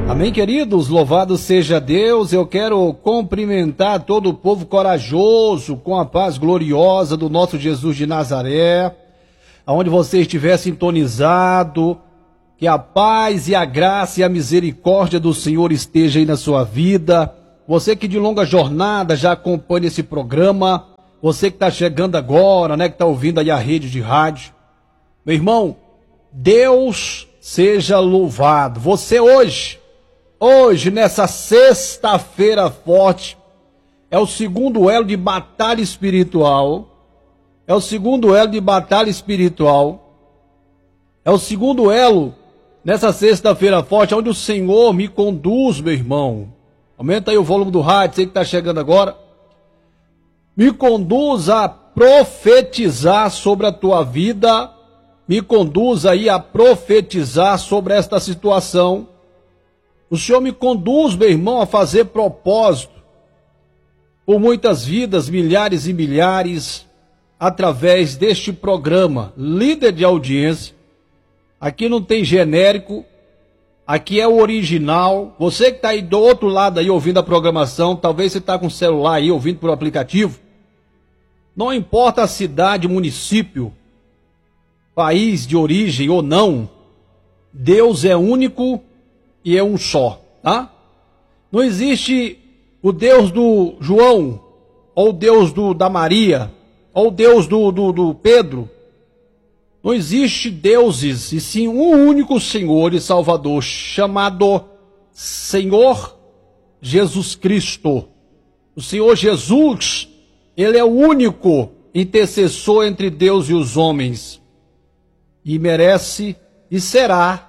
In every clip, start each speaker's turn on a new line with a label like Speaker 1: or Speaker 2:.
Speaker 1: Amém, queridos? Louvado seja Deus. Eu quero cumprimentar todo o povo corajoso com a paz gloriosa do nosso Jesus de Nazaré. Aonde você estiver sintonizado, que a paz e a graça e a misericórdia do Senhor esteja aí na sua vida. Você que de longa jornada já acompanha esse programa, você que está chegando agora, né, que está ouvindo aí a rede de rádio. Meu irmão, Deus seja louvado. Você hoje, nessa sexta-feira forte, é o segundo elo de batalha espiritual. É o segundo elo de batalha espiritual. É o segundo elo nessa sexta-feira forte, onde o Senhor me conduz, meu irmão. Aumenta aí o volume do rádio, você que está chegando agora. Me conduz a profetizar sobre a tua vida. Me conduz aí a profetizar sobre esta situação. O Senhor me conduz, meu irmão, a fazer propósito por muitas vidas, milhares e milhares, através deste programa, líder de audiência. Aqui não tem genérico, aqui é o original. Você que está aí do outro lado aí ouvindo a programação, talvez você está com o celular aí ouvindo por aplicativo. Não importa a cidade, município, país de origem ou não, Deus é único e é um só, tá? Não existe o Deus do João, ou o Deus da Maria, ou o Deus do Pedro. Não existe deuses, e sim um único Senhor e Salvador, chamado Senhor Jesus Cristo. O Senhor Jesus, Ele é o único intercessor entre Deus e os homens, e merece e será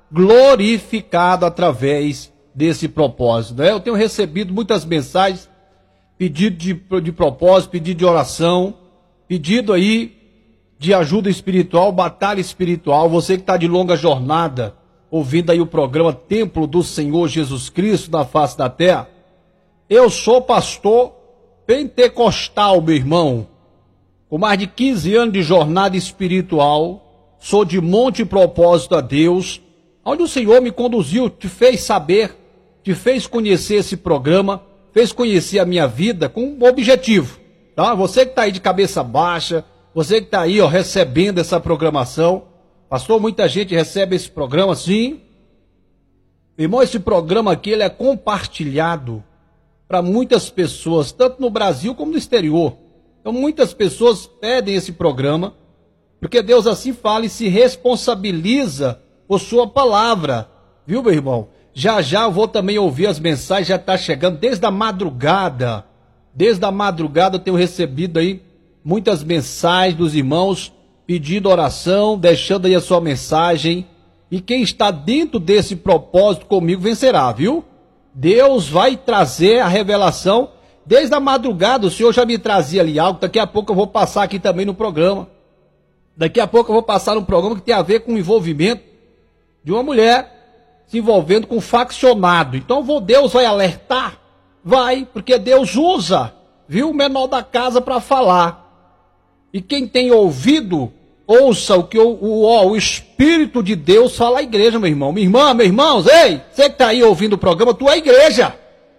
Speaker 1: glorificado através desse propósito, né? Eu tenho recebido muitas mensagens, pedido de propósito, pedido de oração, pedido aí de ajuda espiritual, batalha espiritual. Você que está de longa jornada, ouvindo aí o programa Templo do Senhor Jesus Cristo na face da terra. Eu sou pastor pentecostal, meu irmão, com mais de 15 anos de jornada espiritual, sou de monte propósito a Deus, onde o Senhor me conduziu, te fez saber, te fez conhecer esse programa, fez conhecer a minha vida com um objetivo, tá? Você que está aí de cabeça baixa, você que está aí, ó, recebendo essa programação. Pastor, muita gente recebe esse programa, sim. Irmão, esse programa aqui, ele é compartilhado para muitas pessoas, tanto no Brasil como no exterior. Então, muitas pessoas pedem esse programa, porque Deus assim fala e se responsabiliza por sua palavra, viu, meu irmão? Já eu vou também ouvir as mensagens, já está chegando desde a madrugada. Desde a madrugada eu tenho recebido aí muitas mensagens dos irmãos pedindo oração, deixando aí a sua mensagem. E quem está dentro desse propósito comigo vencerá, viu? Deus vai trazer a revelação. Desde a madrugada o Senhor já me trazia ali algo. Daqui a pouco eu vou passar aqui também no programa. Daqui a pouco eu vou passar um programa que tem a ver com o envolvimento de uma mulher se envolvendo com um faccionado. Então Deus vai alertar? Vai, porque Deus usa, viu, o menor da casa para falar. E quem tem ouvido, ouça o que o Espírito de Deus fala à igreja, meu irmão. Minha irmã, meus irmãos, ei, você que está aí ouvindo o programa, tu é igreja.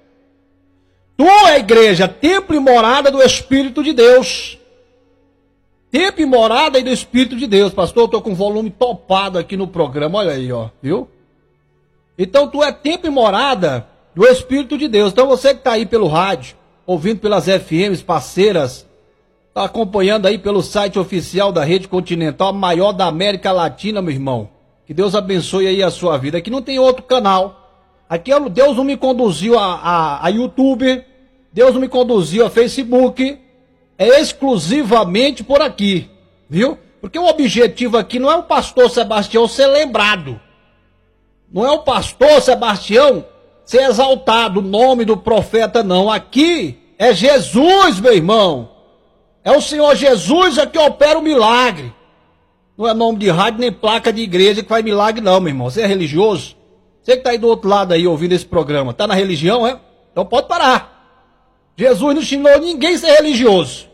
Speaker 1: Tu é igreja, templo e morada do Espírito de Deus. Templo e morada aí do Espírito de Deus. Pastor, eu estou com o volume topado aqui no programa, olha aí, ó, viu? Então tu é templo e morada do Espírito de Deus. Então você que está aí pelo rádio, ouvindo pelas FMs parceiras, está acompanhando aí pelo site oficial da Rede Continental, a maior da América Latina, meu irmão. Que Deus abençoe aí a sua vida. Aqui não tem outro canal. Aqui Deus não me conduziu a YouTube, Deus não me conduziu a Facebook, é exclusivamente por aqui, viu? Porque o objetivo aqui não é o pastor Sebastião ser lembrado. Não é o pastor Sebastião ser exaltado, o nome do profeta, não. Aqui é Jesus, meu irmão. É o Senhor Jesus que opera o milagre. Não é nome de rádio nem placa de igreja que faz milagre, não, meu irmão. Você é religioso? Você que está aí do outro lado aí ouvindo esse programa, está na religião, é? Então pode parar. Jesus não ensinou ninguém a ser religioso.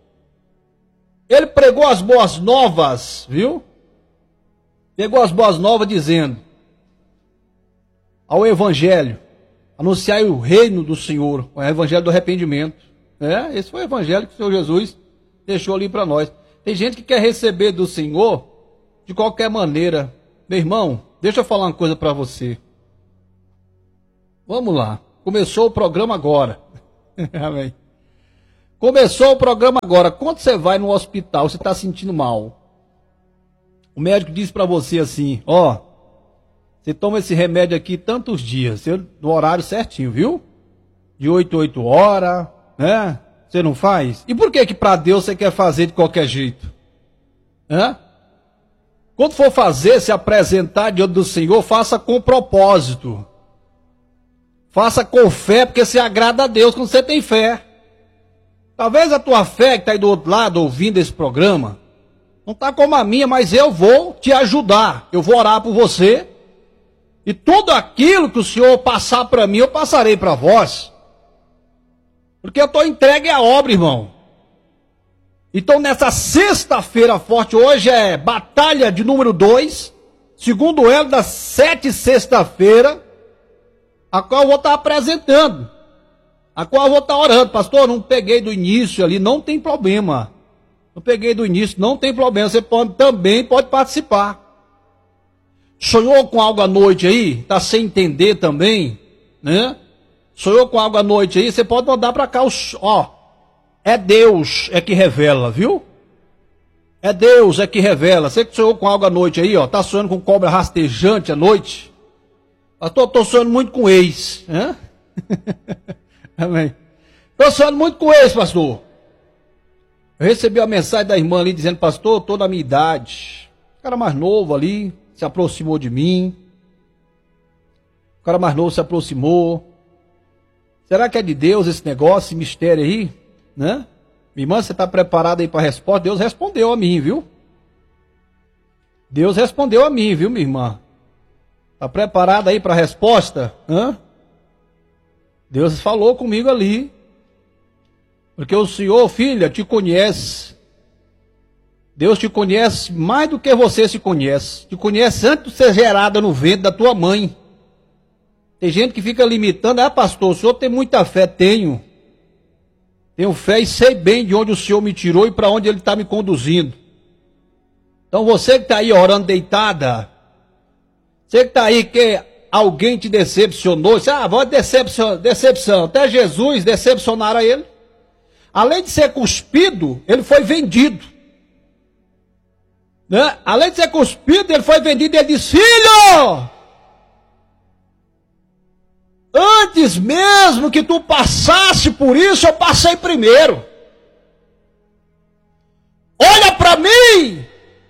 Speaker 1: Ele pregou as boas novas, viu? Pegou as boas novas dizendo: ao evangelho, anunciar o reino do Senhor, o evangelho do arrependimento. Esse foi o evangelho que o Senhor Jesus deixou ali para nós. Tem gente que quer receber do Senhor de qualquer maneira. Meu irmão, deixa eu falar uma coisa para você. Vamos lá. Começou o programa agora. Amém. Começou o programa agora. Quando você vai no hospital, você está sentindo mal. O médico diz para você assim, você toma esse remédio aqui tantos dias, no horário certinho, viu? De 8 a 8 horas, né? Você não faz? E por que para Deus você quer fazer de qualquer jeito? Quando for fazer, se apresentar diante do Senhor, faça com propósito. Faça com fé, porque se agrada a Deus quando você tem fé. Talvez a tua fé que está aí do outro lado, ouvindo esse programa, não está como a minha, mas eu vou te ajudar. Eu vou orar por você. E tudo aquilo que o Senhor passar para mim, eu passarei para vós. Porque eu estou entregue à obra, irmão. Então nessa sexta-feira forte, hoje é batalha de número 2, segundo elo das 7 sexta-feira, a qual eu vou estar apresentando, a qual eu vou estar orando. Pastor, não peguei do início ali, não tem problema. Não peguei do início, não tem problema, você também pode participar. Sonhou com algo à noite aí? Está sem entender também, né? Sonhou com algo à noite aí? Você pode mandar para cá, é Deus é que revela, viu? É Deus é que revela. Você que sonhou com algo à noite aí, tá sonhando com cobra rastejante à noite? Pastor, estou sonhando muito com ex, né? Amém. Estou sonhando muito com ex, pastor. Eu recebi uma mensagem da irmã ali dizendo, pastor, estou na minha idade. O cara mais novo ali se aproximou de mim. O cara mais novo se aproximou. Será que é de Deus esse negócio, esse mistério aí? Né? Minha irmã, você está preparada aí para a resposta? Deus respondeu a mim, viu? Deus respondeu a mim, viu, minha irmã? Está preparada aí para a resposta? Deus falou comigo ali. Porque o Senhor, filha, te conhece. Deus te conhece mais do que você se conhece. Te conhece antes de ser gerada no ventre da tua mãe. Tem gente que fica limitando. Pastor, o senhor tem muita fé? Tenho. Tenho fé e sei bem de onde o Senhor me tirou e para onde Ele está me conduzindo. Então você que está aí orando deitada, você que está aí que alguém te decepcionou, você, vai decepção. Até Jesus decepcionaram a ele. Além de ser cuspido, ele foi vendido. Né? Além de ser cuspido, ele foi vendido e ele disse, filho, antes mesmo que tu passasse por isso, eu passei primeiro. Olha para mim.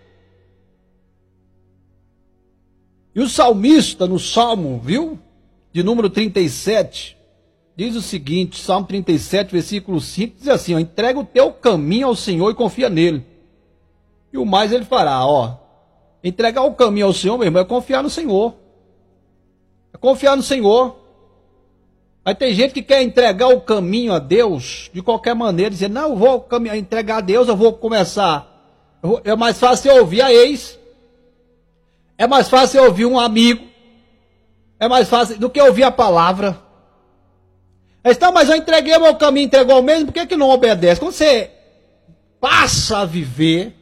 Speaker 1: E o salmista, no Salmo, viu? De número 37, diz o seguinte, Salmo 37, versículo 5, diz assim, entrega o teu caminho ao Senhor e confia nele. E o mais ele fará, entregar o caminho ao Senhor, meu irmão, é confiar no Senhor. É confiar no Senhor. Aí tem gente que quer entregar o caminho a Deus de qualquer maneira, dizer, não, eu vou entregar a Deus, eu vou começar. É mais fácil eu ouvir a ex. É mais fácil eu ouvir um amigo. É mais fácil do que ouvir a palavra. Então, mas eu entreguei o meu caminho, entregou o mesmo, por que não obedece? Quando você passa a viver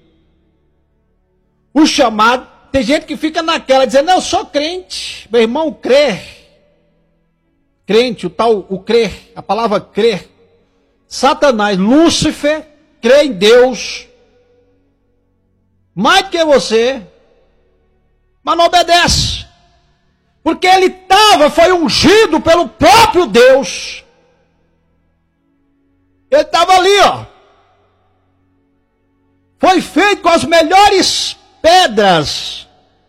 Speaker 1: o chamado, tem gente que fica naquela, dizendo, não, eu sou crente. Meu irmão, crer. Crente, o crer, a palavra crer. Satanás, Lúcifer, crê em Deus. Mais do que você. Mas não obedece. Porque ele foi ungido pelo próprio Deus. Ele estava ali, Foi feito com as melhores pedras.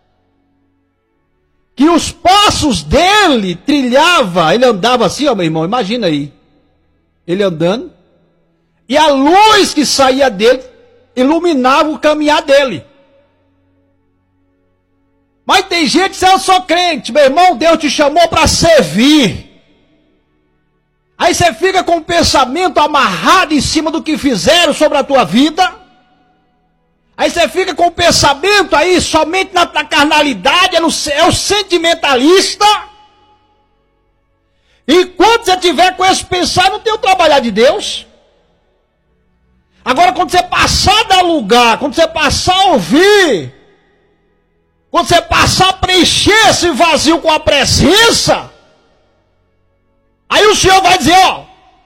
Speaker 1: Que os passos dele trilhava. Ele andava assim, meu irmão, imagina aí. Ele andando. E a luz que saía dele iluminava o caminhar dele. Mas tem gente que diz, eu sou crente, meu irmão, Deus te chamou para servir. Aí você fica com o pensamento amarrado em cima do que fizeram sobre a tua vida. Aí você fica com o pensamento aí somente na carnalidade, é o sentimentalista. Enquanto você tiver com esse pensar, não tem o trabalhar de Deus. Agora, quando você passar a dar lugar, quando você passar a ouvir, quando você passar a preencher esse vazio com a presença, aí o Senhor vai dizer, ó,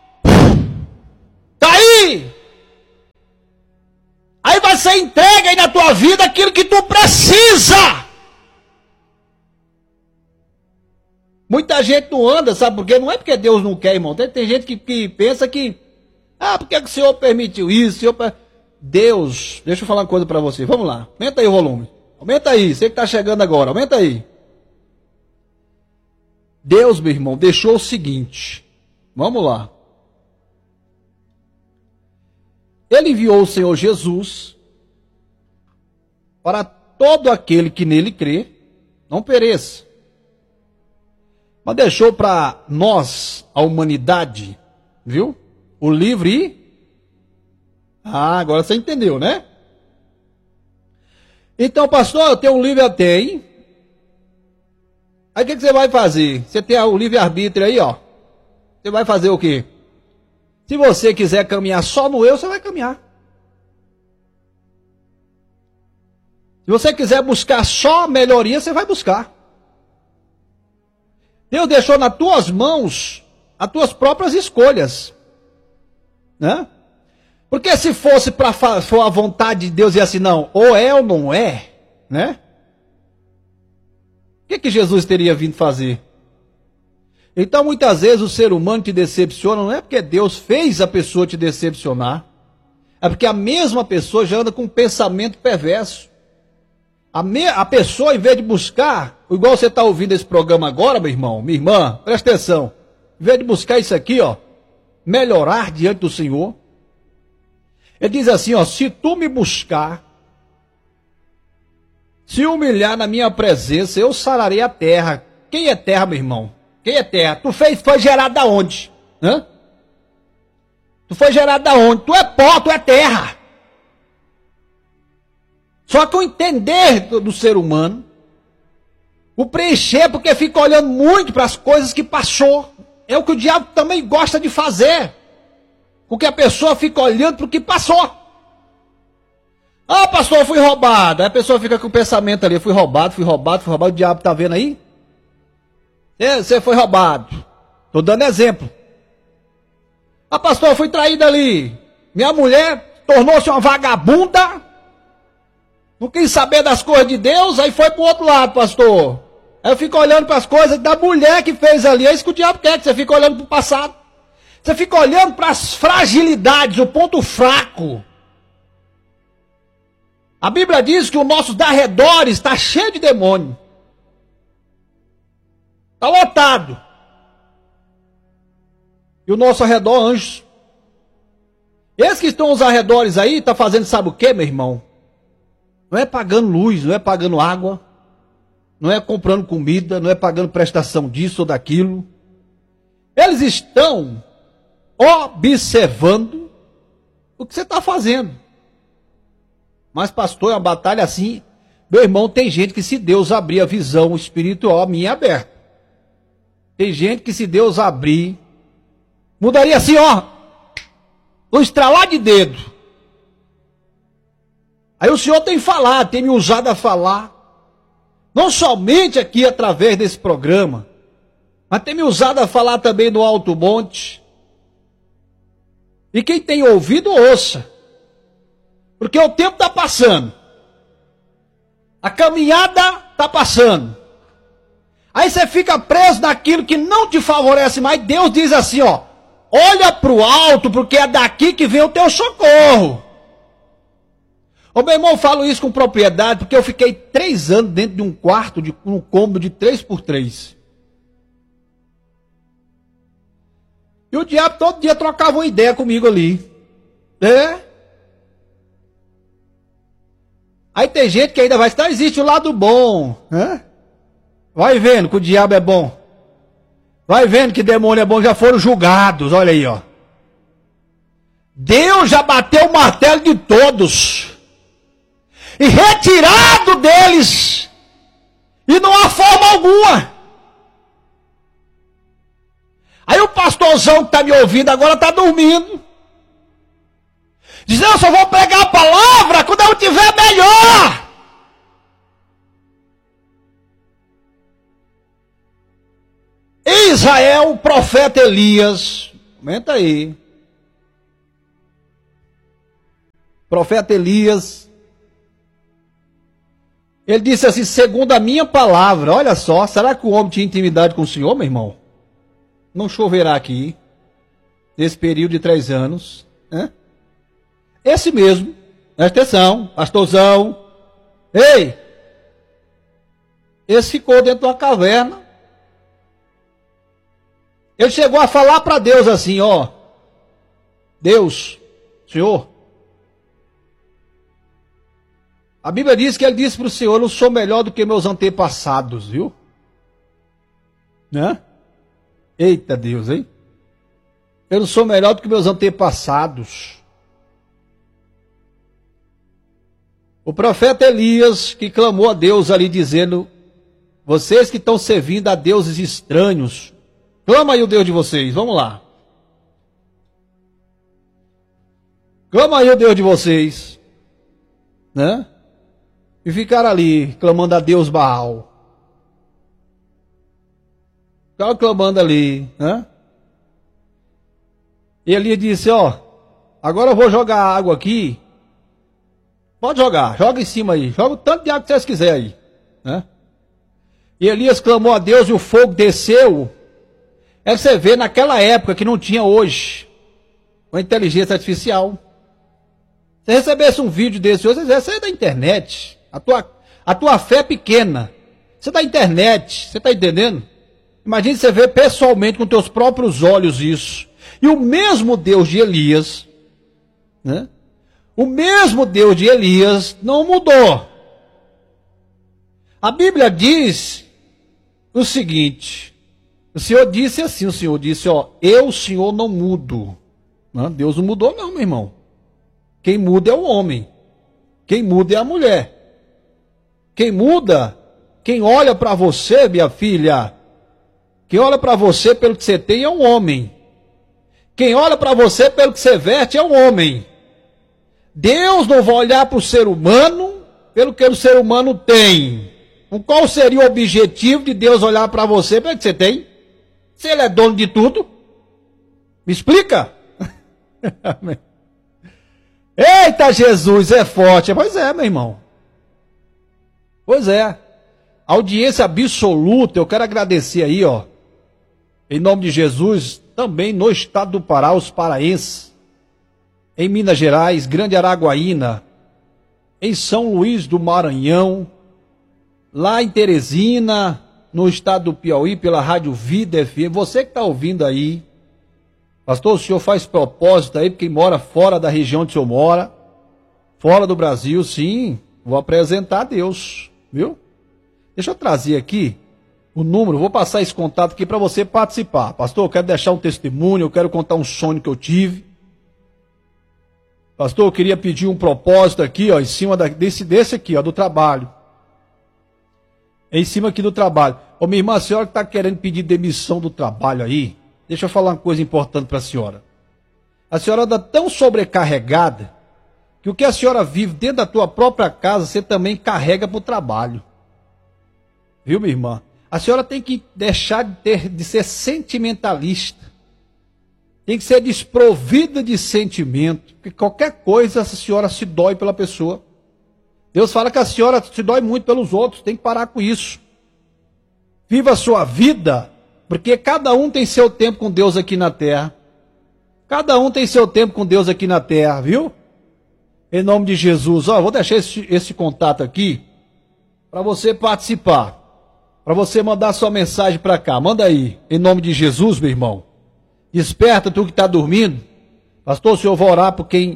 Speaker 1: tá aí. Aí vai ser entregue aí na tua vida aquilo que tu precisa. Muita gente não anda, sabe por quê? Não é porque Deus não quer, irmão. Tem gente que pensa que, por que o Senhor permitiu isso? Deus, deixa eu falar uma coisa para você. Vamos lá, aumenta aí o volume. Aumenta aí, você que está chegando agora, aumenta aí. Deus, meu irmão, deixou o seguinte. Vamos lá. Ele enviou o Senhor Jesus para todo aquele que nele crê, não pereça. Mas deixou para nós, a humanidade, viu? O livre. Agora você entendeu, né? Então, pastor, eu tenho um livre até, hein? Aí o que você vai fazer? Você tem o livre-arbítrio aí, ó. Você vai fazer o quê? Se você quiser caminhar só no eu, você vai caminhar. Se você quiser buscar só melhoria, você vai buscar. Deus deixou nas tuas mãos as tuas próprias escolhas. Né? Porque se fosse para a vontade de Deus e assim, não, ou é ou não é, né? O que Jesus teria vindo fazer? Então, muitas vezes, o ser humano te decepciona, não é porque Deus fez a pessoa te decepcionar, é porque a mesma pessoa já anda com um pensamento perverso. A pessoa, em vez de buscar, igual você está ouvindo esse programa agora, meu irmão, minha irmã, presta atenção, em vez de buscar isso aqui, ó, melhorar diante do Senhor, ele diz assim, ó, se tu me buscar, se humilhar na minha presença, eu sararei a terra. Quem é terra, meu irmão? Quem é terra? Tu foi gerado da onde? Hã? Tu foi gerado da onde? Tu é pó, tu é terra. Só que o entender do ser humano, o preencher, porque fica olhando muito para as coisas que passou. É o que o diabo também gosta de fazer. Porque a pessoa fica olhando para o que passou. Ah, pastor, eu fui roubado. Aí a pessoa fica com o pensamento ali, fui roubado. O diabo está vendo aí? Você foi roubado. Estou dando exemplo. Ah, pastor, eu fui traído ali. Minha mulher tornou-se uma vagabunda. Não quis saber das coisas de Deus, aí foi para o outro lado, pastor. Aí eu fico olhando para as coisas da mulher que fez ali. É isso que o diabo quer, que você fica olhando para o passado. Você fica olhando para as fragilidades, o ponto fraco. A Bíblia diz que o nosso arredor está cheio de demônio. Está lotado. E o nosso arredor, anjos. Esses que estão aos arredores aí, está fazendo sabe o que, meu irmão? Não é pagando luz, não é pagando água, não é comprando comida, não é pagando prestação disso ou daquilo. Eles estão observando o que você está fazendo. Mas, pastor, é uma batalha assim. Meu irmão, tem gente que se Deus abrir a visão espiritual, a minha é aberta. Tem gente que se Deus abrir, mudaria assim, ó, um estralar de dedo. Aí o Senhor tem falado, tem me usado a falar, não somente aqui através desse programa, mas tem me usado a falar também no Alto Monte. E quem tem ouvido, ouça. Porque o tempo está passando. A caminhada está passando. Aí você fica preso naquilo que não te favorece mais. Deus diz assim, ó, olha para o alto, porque é daqui que vem o teu socorro. Ô meu irmão, eu falo isso com propriedade, porque eu fiquei 3 anos dentro de um quarto, um cômodo de 3x3. E o diabo todo dia trocava uma ideia comigo ali. Aí tem gente que ainda vai estar, existe o lado bom. Vai vendo que o diabo é bom. Vai vendo que demônio é bom, já foram julgados, olha aí, ó. Deus já bateu o martelo de todos. E retirado deles. E não há forma alguma. irmãozão que está me ouvindo agora está dormindo. Diz, eu só vou pregar a palavra quando eu estiver melhor. Em Israel, o profeta Elias, comenta aí. Profeta Elias, ele disse assim, segundo a minha palavra, olha só, será que o homem tinha intimidade com o Senhor, meu irmão? Não choverá aqui, nesse período de 3 anos, né? Esse mesmo, presta atenção, pastorzão, ei, esse ficou dentro de uma caverna, ele chegou a falar para Deus assim, ó, Deus, Senhor, a Bíblia diz que ele disse para o Senhor, eu não sou melhor do que meus antepassados, viu? Né? Eita Deus, hein? Eu não sou melhor do que meus antepassados. O profeta Elias, que clamou a Deus ali dizendo, vocês que estão servindo a deuses estranhos, clama aí o Deus de vocês, vamos lá. Clama aí o Deus de vocês, né? E ficaram ali, clamando a Deus Baal. Ficaram clamando ali, né? E Elias disse, ó, agora eu vou jogar água aqui. Pode jogar, joga em cima aí. Joga o tanto de água que vocês quiserem aí, né? E Elias clamou a Deus e o fogo desceu. É você vê naquela época que não tinha hoje uma inteligência artificial. Se você recebesse um vídeo desse hoje, você é da internet. A tua fé é pequena. Você é da internet, você está entendendo? Imagine você ver pessoalmente com teus próprios olhos isso. E o mesmo Deus de Elias, né? O mesmo Deus de Elias não mudou. A Bíblia diz o seguinte, o Senhor disse assim, o Senhor disse, ó, eu, Senhor, não mudo. Não, Deus não mudou não, meu irmão. Quem muda é o homem. Quem muda é a mulher. Quem muda, quem olha para você, minha filha, quem olha para você pelo que você tem é um homem. Quem olha para você pelo que você veste é um homem. Deus não vai olhar para o ser humano pelo que o ser humano tem. Qual seria o objetivo de Deus olhar para você pelo que você tem? Se ele é dono de tudo. Me explica? Eita, Jesus, é forte. Pois é, meu irmão. Pois é. Audiência absoluta. Eu quero agradecer aí, ó. Em nome de Jesus, também no estado do Pará, os paraenses. Em Minas Gerais, Grande Araguaína. Em São Luís do Maranhão. Lá em Teresina, no estado do Piauí, pela Rádio Vida FM. Você que está ouvindo aí. Pastor, o senhor faz propósito aí, porque mora fora da região onde o senhor mora. Fora do Brasil, sim. Vou apresentar a Deus, viu? Deixa eu trazer aqui o número, vou passar esse contato aqui para você participar. Pastor, eu quero deixar um testemunho, eu quero contar um sonho que eu tive. Pastor, eu queria pedir um propósito aqui, ó, em cima desse aqui, ó, do trabalho. Em cima aqui do trabalho. Ô, minha irmã, a senhora que está querendo pedir demissão do trabalho aí, deixa eu falar uma coisa importante para a senhora. A senhora anda tão sobrecarregada que o que a senhora vive dentro da tua própria casa, você também carrega para o trabalho. Viu, minha irmã? A senhora tem que deixar de ser sentimentalista. Tem que ser desprovida de sentimento. Porque qualquer coisa, a senhora se dói pela pessoa. Deus fala que a senhora se dói muito pelos outros. Tem que parar com isso. Viva a sua vida, porque cada um tem seu tempo com Deus aqui na terra. Cada um tem seu tempo com Deus aqui na terra, viu? Em nome de Jesus. Ó, vou deixar esse contato aqui para você participar. Para você mandar sua mensagem para cá. Manda aí. Em nome de Jesus, meu irmão. Desperta tu que está dormindo. Pastor, o senhor vai orar por quem...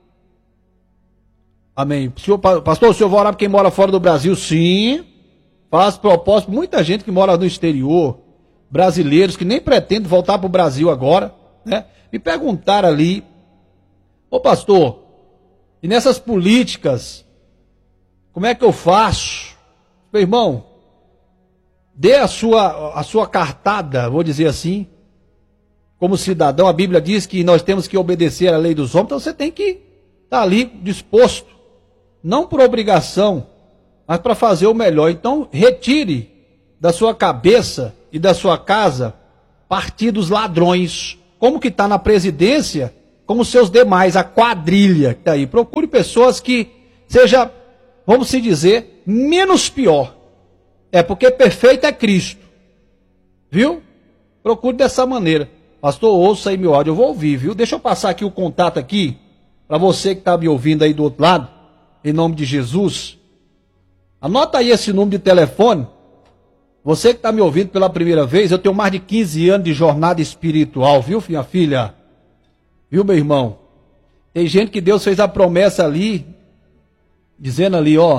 Speaker 1: Amém. Pastor, o senhor vai orar por quem mora fora do Brasil? Sim. Faz propósito. Muita gente que mora no exterior. Brasileiros que nem pretendem voltar para o Brasil agora. Né? Me perguntaram ali. Ô pastor, e nessas políticas, como é que eu faço? Meu irmão, dê a sua cartada, vou dizer assim. como cidadão, a Bíblia diz que nós temos que obedecer à lei dos homens, então você tem que estar ali disposto, não por obrigação, mas para fazer o melhor. Então, retire da sua cabeça e da sua casa partidos ladrões, como que está na presidência, como seus demais, a quadrilha que está aí. Procure pessoas que seja, vamos se dizer, menos pior. Porque perfeito é Cristo. Viu? Procure dessa maneira. Pastor, ouça aí meu áudio, eu vou ouvir, viu? Deixa eu passar aqui o contato aqui, para você que está me ouvindo aí do outro lado, em nome de Jesus. Anota aí esse número de telefone. Você que está me ouvindo pela primeira vez, eu tenho mais de 15 anos de jornada espiritual, viu, minha filha? Viu, meu irmão? Tem gente que Deus fez a promessa ali, dizendo ali, ó,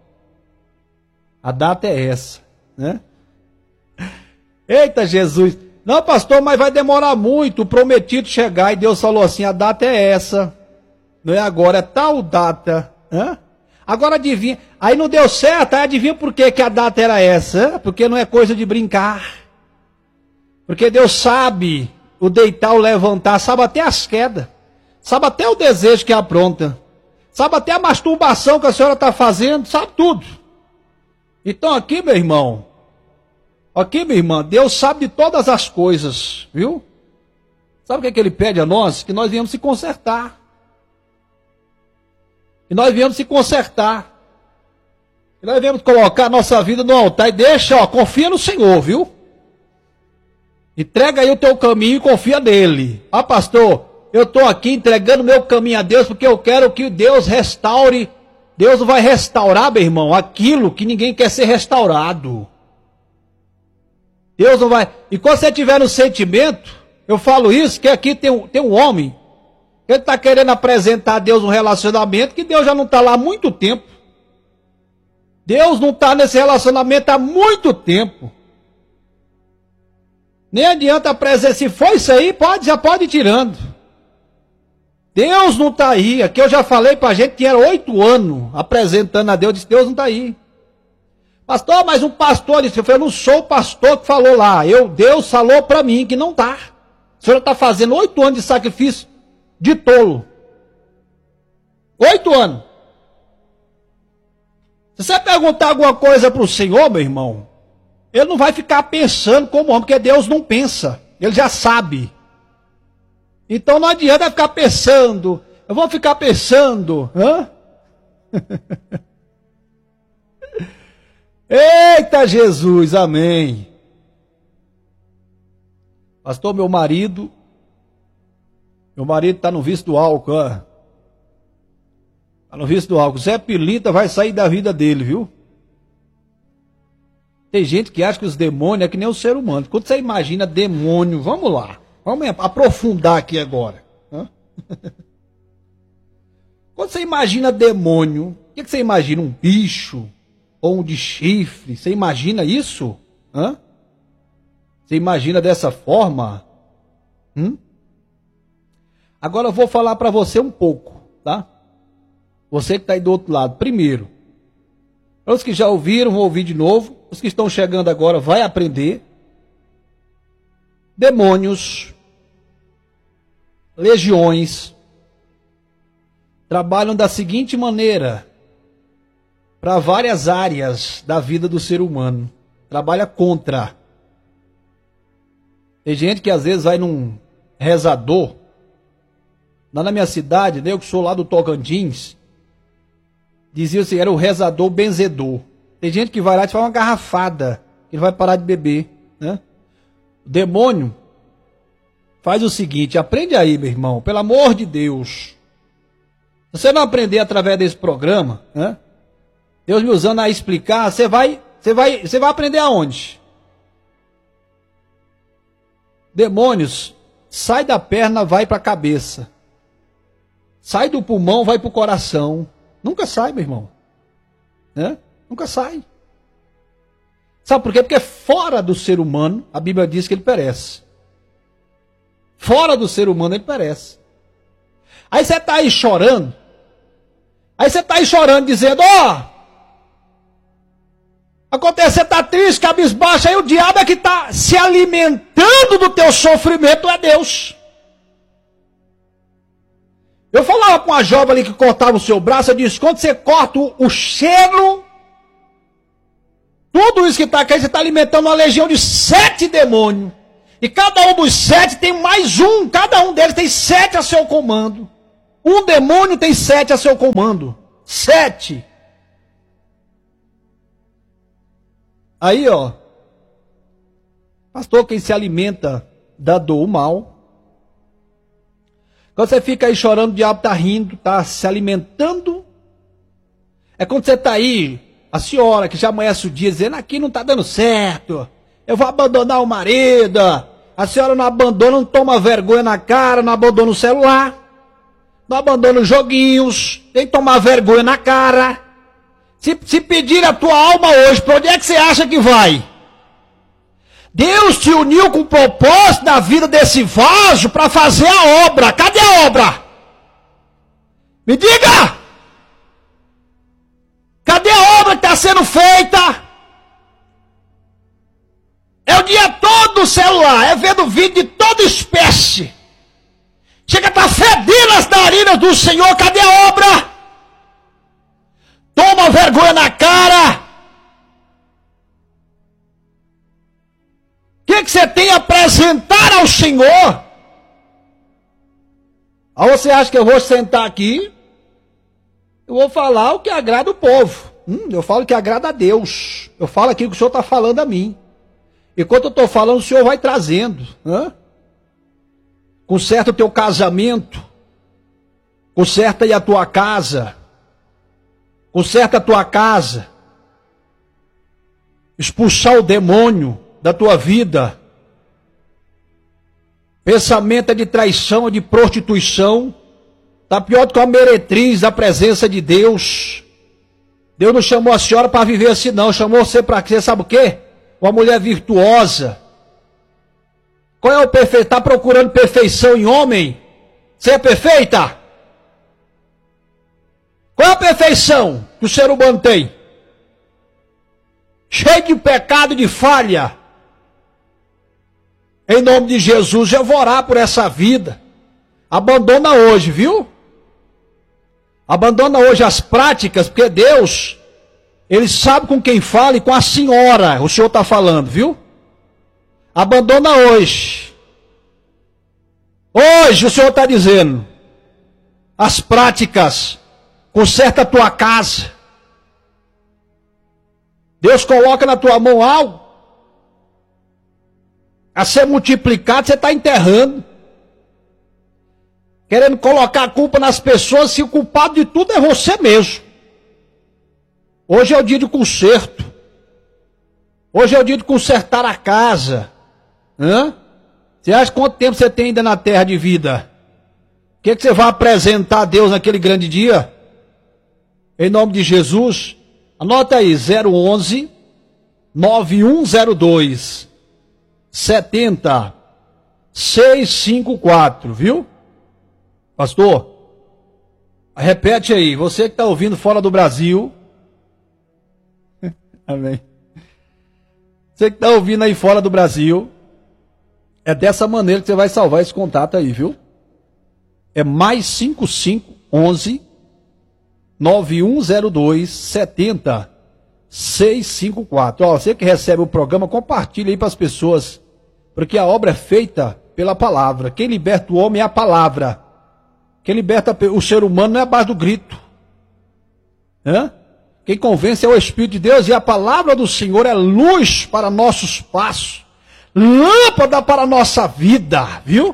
Speaker 1: a data é essa, né? Eita, Jesus! Não, pastor, mas vai demorar muito, o prometido chegar, e Deus falou assim, a data é essa, não é agora, é tal data, né? Agora adivinha, aí não deu certo, aí adivinha por que a data era essa? Porque não é coisa de brincar. Porque Deus sabe o deitar, o levantar, sabe até as quedas, sabe até o desejo que apronta, sabe até a masturbação que a senhora está fazendo, sabe tudo. Então aqui, meu irmão, aqui, minha irmã, Deus sabe de todas as coisas, viu? Sabe o que Ele pede a nós? Que nós viemos se consertar. E nós viemos se consertar. E nós viemos colocar a nossa vida no altar. E deixa, ó, confia no Senhor, viu? Entrega aí o teu caminho e confia nele. Ah, pastor, eu estou aqui entregando meu caminho a Deus porque eu quero que Deus restaure. Deus vai restaurar, meu irmão, aquilo que ninguém quer ser restaurado. Deus não vai... E quando você tiver no sentimento, eu falo isso, que aqui tem um homem... Ele está querendo apresentar a Deus um relacionamento que Deus já não está lá há muito tempo. Deus não está nesse relacionamento há muito tempo. Nem adianta apresentar. Se for isso aí, já pode ir tirando. Deus não está aí. Aqui eu já falei para a gente que era 8 anos apresentando a Deus. Disse, Deus não está aí. Pastor, mas um pastor disse, eu não sou o pastor que falou lá. Deus falou para mim que não está. O senhor está fazendo 8 anos de sacrifício de tolo. 8 anos. Se você perguntar alguma coisa para o Senhor, meu irmão, Ele não vai ficar pensando como homem, porque Deus não pensa. Ele já sabe. Então não adianta ficar pensando. Eu vou ficar pensando. Hã? Eita Jesus, amém. Pastor, meu marido está no vício do álcool, ó. Está no vício do álcool. Zé Pilinta vai sair da vida dele, viu? Tem gente que acha que os demônios é que nem o ser humano. Quando você imagina demônio, vamos lá. Vamos aprofundar aqui agora. Hã? Quando você imagina demônio, o que você imagina? Um bicho? Ou um de chifre? Você imagina isso? Hã? Você imagina dessa forma? Agora eu vou falar para você um pouco, tá? Você que está aí do outro lado. Primeiro, para os que já ouviram, vão ouvir de novo. Os que estão chegando agora, vai aprender. Demônios, legiões, trabalham da seguinte maneira para várias áreas da vida do ser humano. Trabalha contra. Tem gente que às vezes vai num rezador. Lá na minha cidade, eu que sou lá do Tocantins, dizia assim, era o rezador benzedor. Tem gente que vai lá e te faz uma garrafada, que ele vai parar de beber, né? O demônio faz o seguinte, aprende aí, meu irmão, pelo amor de Deus. Se você não aprender através desse programa, né? Deus me usando a explicar, você vai aprender aonde? Demônios, sai da perna, vai para a cabeça. Sai do pulmão, vai para o coração. Nunca sai, meu irmão. Né? Nunca sai. Sabe por quê? Porque fora do ser humano, a Bíblia diz que ele perece. Fora do ser humano, ele perece. Aí você está aí chorando. Aí você está aí chorando, dizendo, ó, Acontece, você está triste, cabisbaixo, aí o diabo é que está se alimentando do teu sofrimento, é Deus. Eu falava com a jovem ali que cortava o seu braço, eu disse, quando você corta o cheiro, tudo isso que está aqui, você está alimentando uma legião de 7 demônios. E cada um dos 7 tem mais um, cada um deles tem 7 a seu comando. Um demônio tem 7 a seu comando. 7. Aí, ó. Pastor, quem se alimenta da dor, o mal. Quando você fica aí chorando, o diabo está rindo, está se alimentando. É quando você está aí, a senhora que já amanhece o dia dizendo, aqui não está dando certo, eu vou abandonar o marido. A senhora não abandona, não toma vergonha na cara, não abandona o celular, não abandona os joguinhos, tem que tomar vergonha na cara. Se pedir a tua alma hoje, para onde é que você acha que vai? Deus te uniu com o propósito da vida desse vaso para fazer a obra. Cadê a obra? Me diga! Cadê a obra que está sendo feita? É o dia todo no celular, é vendo vídeo de toda espécie. Chega a estar fedendo as narinas do Senhor, cadê a obra? Toma vergonha na cara. O que você tem a apresentar ao Senhor? Aí você acha que eu vou sentar aqui, eu vou falar o que agrada o povo. Eu falo o que agrada a Deus. Eu falo aquilo que o Senhor está falando a mim. Enquanto eu estou falando, o Senhor vai trazendo. Conserta o teu casamento. Conserta aí a tua casa. Conserta a tua casa. Expulsar o demônio da tua vida. Pensamento é de traição, é de prostituição. Está pior do que uma meretriz da presença de Deus. Deus não chamou a senhora para viver assim não. Chamou você para quê? Sabe o quê? Uma mulher virtuosa. Qual é o perfeito? Está procurando perfeição em homem? Você é perfeita? Qual é a perfeição que o ser humano tem? Cheio de pecado e de falha. Em nome de Jesus, eu vou orar por essa vida. Abandona hoje, viu? Abandona hoje as práticas, porque Deus, Ele sabe com quem fala e com a senhora o Senhor está falando, viu? Abandona hoje. Hoje o Senhor está dizendo, as práticas, conserta a tua casa. Deus coloca na tua mão algo a ser multiplicado, você está enterrando. Querendo colocar a culpa nas pessoas, se o culpado de tudo é você mesmo. Hoje é o dia de conserto. Hoje é o dia de consertar a casa. Você acha quanto tempo você tem ainda na terra de vida? O que você vai apresentar a Deus naquele grande dia? Em nome de Jesus, anota aí, 011 9102 70 654, viu? Pastor, repete aí, você que está ouvindo fora do Brasil. Amém. Você que está ouvindo aí fora do Brasil, é dessa maneira que você vai salvar esse contato aí, viu? É mais 5511 9102 70 654. Ó, você que recebe o programa, compartilha aí para as pessoas, porque a obra é feita pela palavra. Quem liberta o homem é a palavra. Quem liberta o ser humano não é a base do grito. Quem convence é o Espírito de Deus, e a palavra do Senhor é luz para nossos passos, lâmpada para a nossa vida, viu?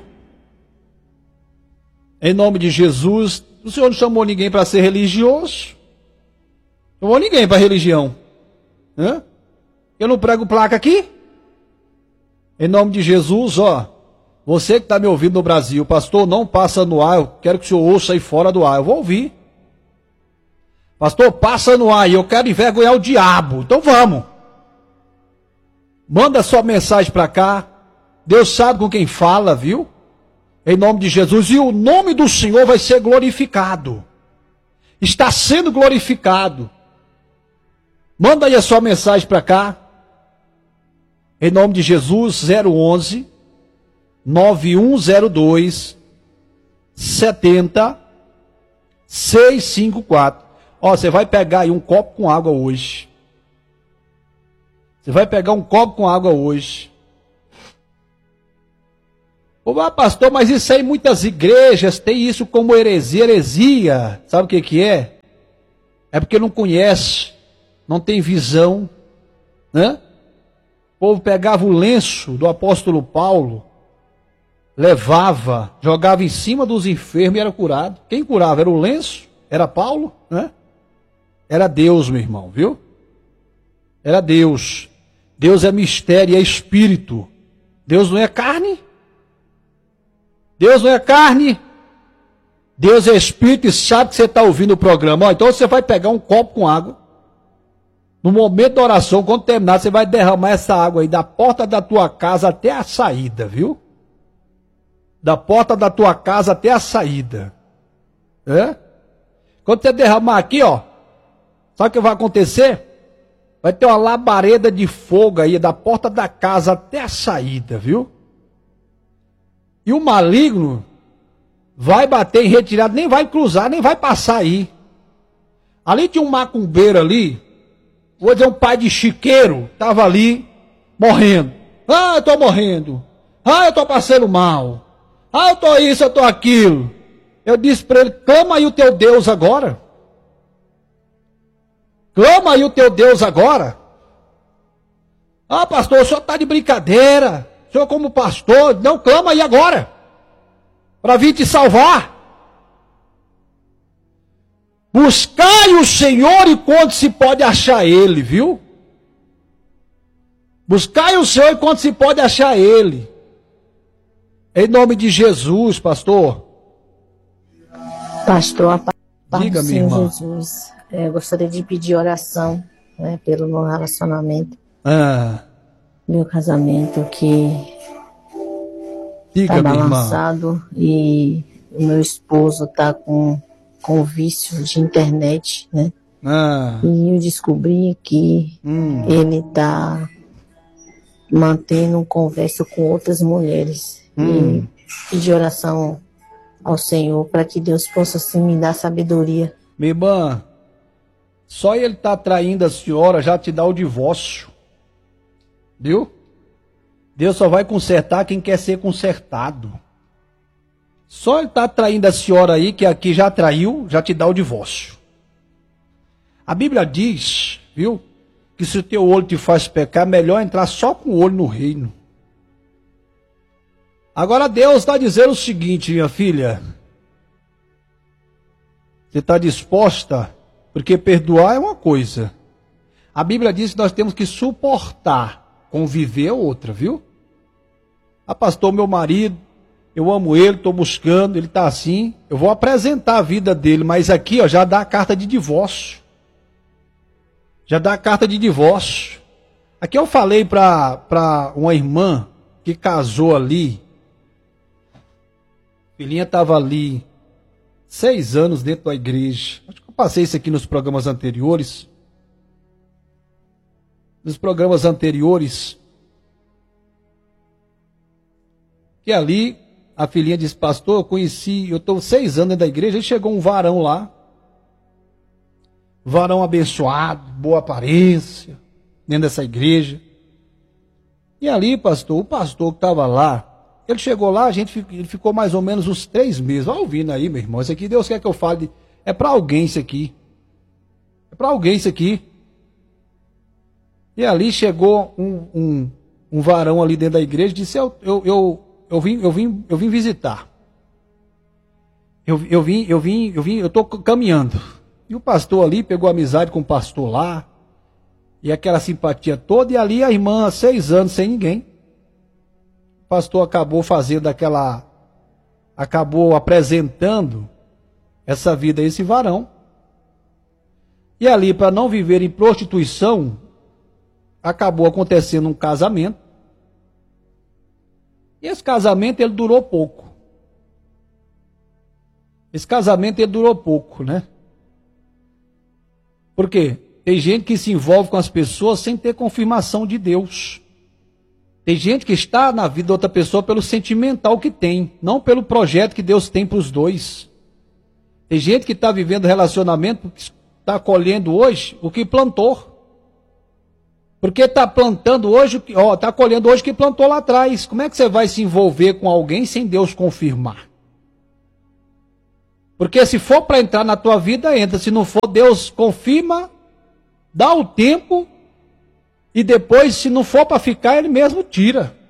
Speaker 1: Em nome de Jesus, o Senhor não chamou ninguém para ser religioso, não chamou ninguém para religião. Eu não prego placa aqui? Em nome de Jesus, ó, você que está me ouvindo no Brasil, pastor, não passa no ar, eu quero que o senhor ouça aí fora do ar, eu vou ouvir. Pastor, passa no ar e eu quero envergonhar o diabo, então vamos. Manda sua mensagem para cá, Deus sabe com quem fala, viu? Em nome de Jesus, e o nome do Senhor vai ser glorificado. Está sendo glorificado. Manda aí a sua mensagem para cá. Em nome de Jesus, 011 9102 70 654. Ó, você vai pegar aí um copo com água hoje. Você vai pegar um copo com água hoje. Ô, pastor, mas isso aí muitas igrejas tem isso como heresia. Heresia, sabe o que que é? É porque não conhece, não tem visão, né? O povo pegava o lenço do apóstolo Paulo, levava, jogava em cima dos enfermos e era curado. Quem curava? Era o lenço? Era Paulo, né? Era Deus, meu irmão, viu? Era Deus. Deus é mistério, é espírito. Deus não é carne. Deus não é carne. Deus é espírito e sabe que você está ouvindo o programa. Ó, então você vai pegar um copo com água. No momento da oração, quando terminar, você vai derramar essa água aí da porta da tua casa até a saída, viu? Da porta da tua casa até a saída. É? Quando você derramar aqui, ó, sabe o que vai acontecer? Vai ter uma labareda de fogo aí da porta da casa até a saída, viu? E o maligno vai bater em retirada, nem vai cruzar, nem vai passar aí. Ali tinha um macumbeiro ali, vou dizer um pai de chiqueiro, estava ali morrendo. Ah, eu estou morrendo. Ah, eu estou passando mal. Ah, eu estou isso, eu estou aquilo. Eu disse para ele, clama aí o teu Deus agora. Clama aí o teu Deus agora. Ah, pastor, o senhor está de brincadeira. O senhor como pastor, não, clama aí agora. Para vir te salvar. Buscai o Senhor enquanto se pode achar Ele, viu? Buscai o Senhor enquanto se pode achar Ele. Em nome de Jesus, pastor.
Speaker 2: Pastor, a paz
Speaker 1: Diga,
Speaker 2: do
Speaker 1: minha
Speaker 2: Senhor
Speaker 1: irmã.
Speaker 2: Jesus. Eu gostaria de pedir oração, né, pelo meu relacionamento, meu casamento que
Speaker 1: Diga,
Speaker 2: está
Speaker 1: minha irmã.
Speaker 2: balançado e o meu esposo está com vício de internet, né? E eu descobri que ele está mantendo conversa com outras mulheres. E pedir oração ao Senhor para que Deus possa assim me dar sabedoria.
Speaker 1: Minha irmã, só ele tá traindo a senhora já te dá o divórcio. Viu? Deus só vai consertar quem quer ser consertado. Só ele tá traindo a senhora aí, que aqui já traiu, já te dá o divórcio. A Bíblia diz, viu, que se o teu olho te faz pecar, é melhor entrar só com o olho no reino. Agora Deus está dizendo o seguinte, minha filha. Você está disposta? Porque perdoar é uma coisa. A Bíblia diz que nós temos que suportar. Conviver é outra, viu? Ah, pastor, meu marido, eu amo ele, estou buscando, ele está assim. Eu vou apresentar a vida dele, mas aqui ó, já dá a carta de divórcio. Já dá a carta de divórcio. Aqui eu falei para uma irmã que casou ali. A filhinha estava ali 6 anos dentro da igreja. Acho que eu passei isso aqui nos programas anteriores. Nos programas anteriores. Que ali, a filhinha disse, pastor, eu conheci, eu estou 6 anos dentro da igreja, e chegou um varão lá. Varão abençoado, boa aparência, dentro dessa igreja. E ali, pastor, o pastor que estava lá, ele chegou lá, ele ficou mais ou menos uns 3 meses. Vai ouvindo aí, meu irmão. Isso aqui, Deus quer que eu fale. É para alguém isso aqui. É para alguém isso aqui. E ali chegou um varão ali dentro da igreja e disse, eu vim visitar. Eu estou caminhando. E o pastor ali pegou amizade com o pastor lá. E aquela simpatia toda. E ali a irmã, 6 anos sem ninguém. O pastor acabou fazendo acabou apresentando essa vida a esse varão. E ali, para não viver em prostituição, acabou acontecendo um casamento. E esse casamento, ele durou pouco. Esse casamento, ele durou pouco, né? Por quê? tem gente que se envolve com as pessoas sem ter confirmação de Deus. Tem gente que está na vida de outra pessoa pelo sentimental que tem, não pelo projeto que Deus tem para os dois. Tem gente que está vivendo relacionamento, está colhendo hoje o que plantou. Porque está plantando hoje, está colhendo hoje o que plantou lá atrás. Como é que você vai se envolver com alguém sem Deus confirmar? Porque se for para entrar na tua vida, entra. Se não for, Deus confirma, dá o tempo, e depois, se não for para ficar, Ele mesmo tira.